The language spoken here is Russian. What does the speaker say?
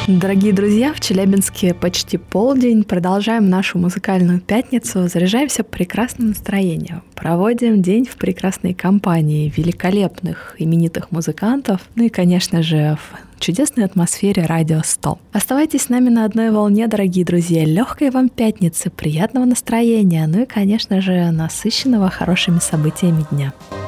Дорогие друзья, в Челябинске почти полдень. Продолжаем нашу музыкальную пятницу. Заряжаемся прекрасным настроением. Проводим день в прекрасной компании великолепных именитых музыкантов. Ну и, конечно же, в чудесной атмосфере Радио 100. Оставайтесь с нами на одной волне, дорогие друзья. Легкой вам пятницы, приятного настроения. Ну и, конечно же, насыщенного хорошими событиями дня.